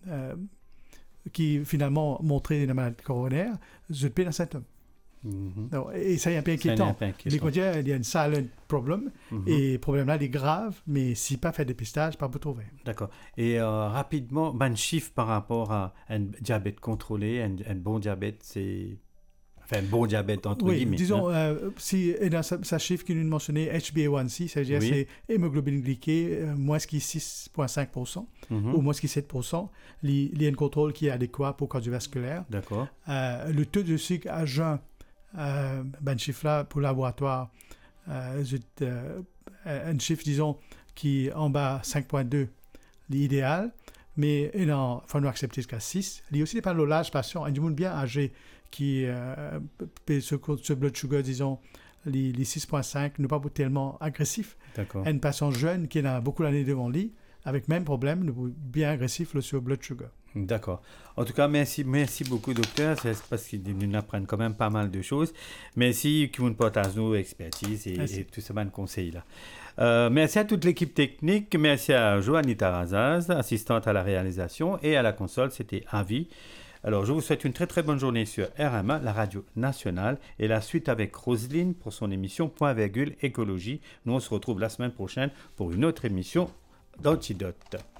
qui finalement montrait dans la maladie coronaire, je peux un symptôme. Donc, et ça est un peu inquiétant. Les côtiers, il y a un silent problem, et le problème là, il est grave, mais si pas fait dépistage, pas vous trouver. D'accord. Et rapidement, un chiffre par rapport à un diabète contrôlé, un bon diabète, c'est... Enfin, un bon diabète entre guillemets. Disons, si dans sa chiffre qu'il nous mentionnait, HbA1c, c'est-à-dire c'est hémoglobine glyquée, moins qui 6,5%, ou moins qui 7%, il y a un contrôle qui est adéquat pour cardiovasculaire. D'accord. Le taux de sucre à jeun, chiffre là, pour le laboratoire, un chiffre, disons, qui est en bas 5,2, l'idéal, mais il faut nous accepter jusqu'à 6. Il y a aussi dépend de l'âge patient. Il y a du monde bien âgé qui ce blood sugar, disons, les 6,5 ne pas tellement agressif. D'accord. Un patient jeune qui a beaucoup d'années devant lui, avec même problème, bien agressif sur le blood sugar. D'accord. En tout cas, merci beaucoup, docteur. C'est parce qu'ils nous apprennent quand même pas mal de choses. Merci qu'ils nous partagent nos expertises et tout ce bon conseil là. Merci à toute l'équipe technique. Merci à Joanie Tarazaz, assistante à la réalisation, et à la console, c'était Avi. Alors, je vous souhaite une très très bonne journée sur RMA, la radio nationale, et la suite avec Roselyne pour son émission Point Virgule Écologie. Nous, on se retrouve la semaine prochaine pour une autre émission d'Antidote.